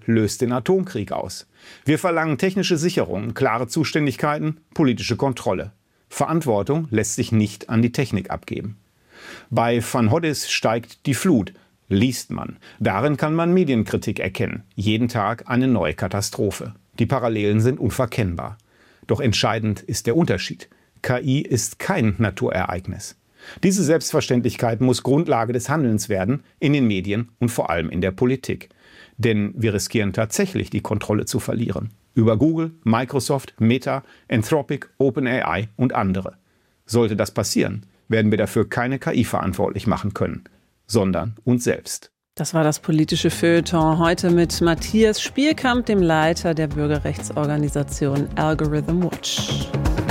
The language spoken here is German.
löst den Atomkrieg aus. Wir verlangen technische Sicherung, klare Zuständigkeiten, politische Kontrolle. Verantwortung lässt sich nicht an die Technik abgeben. Bei Van Hoddis steigt die Flut, liest man. Darin kann man Medienkritik erkennen. Jeden Tag eine neue Katastrophe. Die Parallelen sind unverkennbar. Doch entscheidend ist der Unterschied. KI ist kein Naturereignis. Diese Selbstverständlichkeit muss Grundlage des Handelns werden, in den Medien und vor allem in der Politik. Denn wir riskieren tatsächlich, die Kontrolle zu verlieren. Über Google, Microsoft, Meta, Anthropic, OpenAI und andere. Sollte das passieren, werden wir dafür keine KI verantwortlich machen können, sondern uns selbst. Das war das politische Feuilleton heute mit Matthias Spielkamp, dem Leiter der Bürgerrechtsorganisation Algorithm Watch.